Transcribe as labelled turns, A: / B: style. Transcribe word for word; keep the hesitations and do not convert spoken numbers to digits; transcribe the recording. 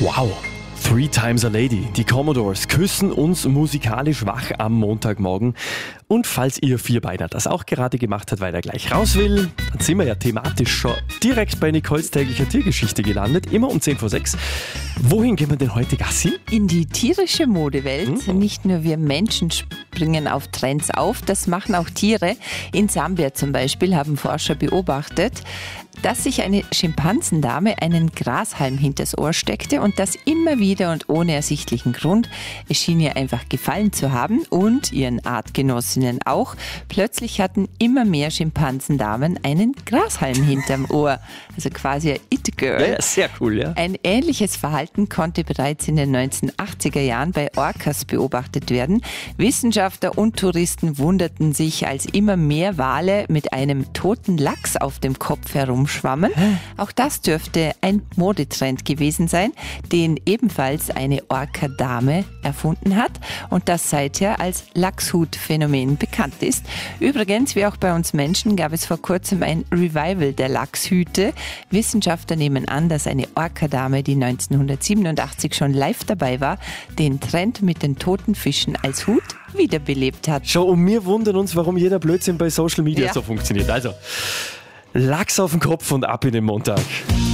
A: Wow. Three Times a Lady. Die Commodores küssen uns musikalisch wach am Montagmorgen. Und falls ihr Vierbeiner das auch gerade gemacht hat, weil er gleich raus will, dann sind wir ja thematisch schon direkt bei Nicoles täglicher Tiergeschichte gelandet. Immer um zehn vor sechs. Wohin gehen wir denn heute, Gassi?
B: In die tierische Modewelt.
A: Mhm.
B: Nicht nur wir Menschen springen auf Trends auf, das machen auch Tiere. In Sambia zum Beispiel haben Forscher beobachtet, dass sich eine Schimpansendame einen Grashalm hinters Ohr steckte und das immer wieder und ohne ersichtlichen Grund. Es schien ihr einfach gefallen zu haben und ihren Artgenossinnen auch. Plötzlich hatten immer mehr Schimpansendamen einen Grashalm hinterm Ohr. Also quasi ein It-Girl.
A: Ja, ja, sehr cool, ja.
B: Ein ähnliches Verhalten konnte bereits in den neunzehnhundertachtziger Jahren bei Orcas beobachtet werden. Wissenschaftler und Touristen wunderten sich, als immer mehr Wale mit einem toten Lachs auf dem Kopf herumschwammen. Auch das dürfte ein Modetrend gewesen sein, den ebenfalls eine Orca-Dame erfunden hat und das seither als Lachshut-Phänomen bekannt ist. Übrigens, wie auch bei uns Menschen, gab es vor kurzem ein Revival der Lachshüte. Wissenschaftler nehmen an, dass eine Orca-Dame, die neunzehnhundertsiebenundachtzig schon live dabei war, den Trend mit den toten Fischen als Hut wiederbelebt hat.
A: Schon, und wir wundern uns, warum jeder Blödsinn bei Social Media
B: Ja.
A: so funktioniert. Also, Lachs auf den Kopf und ab in den Montag.